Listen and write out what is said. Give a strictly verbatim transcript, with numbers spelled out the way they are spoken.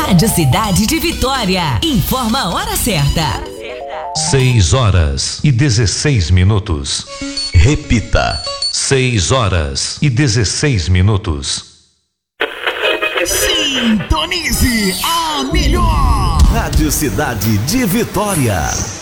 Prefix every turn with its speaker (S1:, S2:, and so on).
S1: Rádio Cidade de Vitória. Informa a hora certa.
S2: Seis horas e dezesseis minutos.
S3: Repita.
S2: Seis horas e dezesseis minutos.
S4: Sintonize a melhor.
S3: Rádio Cidade de Vitória.